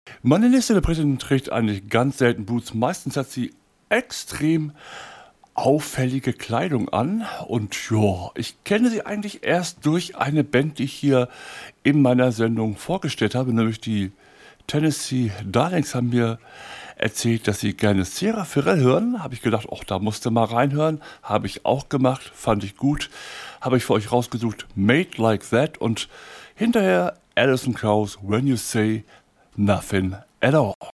Meine nächste Interpretin trägt eigentlich ganz selten Boots. Meistens hat sie extrem auffällige Kleidung an und ja, ich kenne sie eigentlich erst durch eine Band, die ich hier in meiner Sendung vorgestellt habe, nämlich die Tennessee Darlings haben mir erzählt, dass sie gerne Sierra Ferrell hören. Habe ich gedacht, ach, da musste mal reinhören. Habe ich auch gemacht, fand ich gut. Habe ich für euch rausgesucht, Made Like That und hinterher Alison Krauss, When You Say Nothing at All.